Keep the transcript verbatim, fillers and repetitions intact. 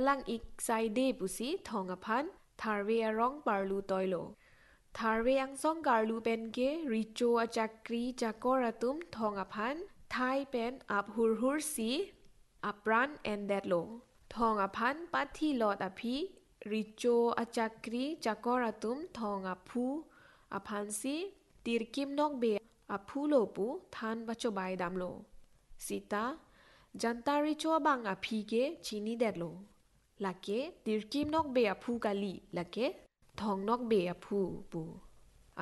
ลังอีกไซเดปุสีทองอพันทาร์เวอร้องปาร์ลูตอยโลทาร์เวอังซองการลูเป็นเกริโจอาจักรีจากกระตุมทองอพันไทยเป็นอับฮุรฮุรสีอับรันแอนเดดโลทองอพันปัตที่ลอดอภิริโจอาจักรีจากกระตุมทองอภูอพันสีติรกิมนกเบอภูโลปูทันปัจจุบัยดำโลสิตาจันตาริโจบังอภิเกชินีเดดโลลักเกติรกิมนกเบอภูกาลีลักเกทองนกเบอภูปู